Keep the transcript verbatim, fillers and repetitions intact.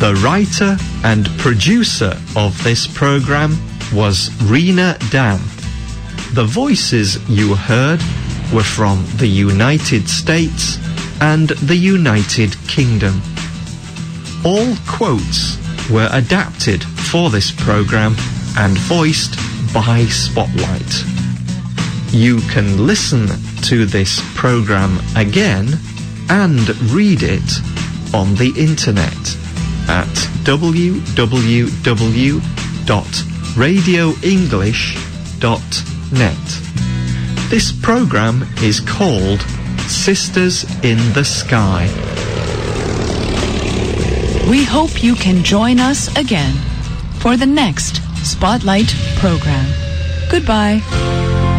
The writer and producer of this program was Rena Dan. The voices you heard were from the United States and the United Kingdom. All quotes were adapted for this program and voiced by Spotlight. You can listen to this program again and read it on the internet at w w w dot radio english dot net. This program is called Sisters in the Sky. We hope you can join us again for the next Spotlight program. Goodbye.